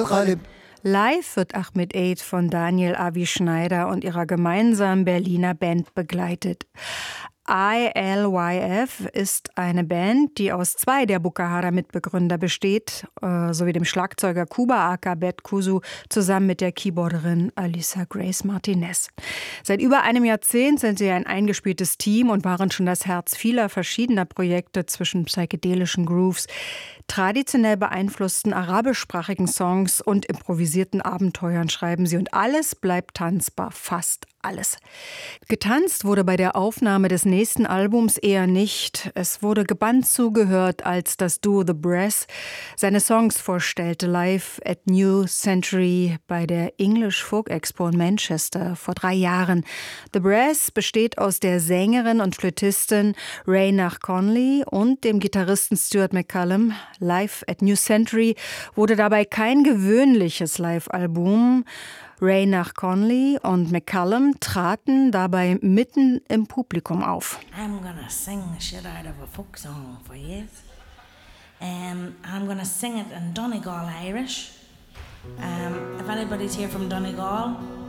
القلب. Live wird Ahmed Eid von Daniel Avi Schneider und ihrer gemeinsamen Berliner Band begleitet. ILYF ist eine Band, die aus 2 der Bukahara-Mitbegründer besteht, sowie dem Schlagzeuger Kuba aka Bet Kusu zusammen mit der Keyboarderin Alisa Grace Martinez. Seit über einem Jahrzehnt sind sie ein eingespieltes Team und waren schon das Herz vieler verschiedener Projekte zwischen psychedelischen Grooves, traditionell beeinflussten arabischsprachigen Songs und improvisierten Abenteuern schreiben sie. Und alles bleibt tanzbar, fast alles. Getanzt wurde bei der Aufnahme des nächsten Albums eher nicht. Es wurde gebannt zugehört, als das Duo The Brass seine Songs vorstellte, live at New Century bei der English Folk Expo in Manchester vor 3 Jahren. The Brass besteht aus der Sängerin und Flötistin Raynach Conley und dem Gitarristen Stuart McCallum. Live at New Century wurde dabei kein gewöhnliches Live-Album. Raynach Conley und McCallum traten dabei mitten im Publikum auf. I'm gonna sing the shit out of a folk song for you. I'm gonna sing it in Donegal Irish. If anybody's here from Donegal,